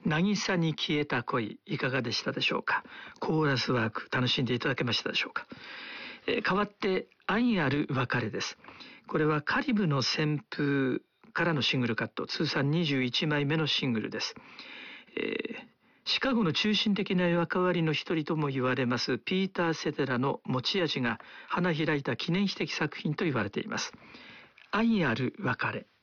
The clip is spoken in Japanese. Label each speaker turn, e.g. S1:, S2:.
S1: 渚に消えた恋、いかがでしたでしょうか。コーラスワーク楽しんでいただけましたでしょうか。変わって愛ある別れです。これはカリブの旋風からのシングルカット、通算21枚目のシングルです。シカゴの中心的な役割の一人とも言われますピーター・セテラの持ち味が花開いた記念碑的作品と言われています。愛ある別れ。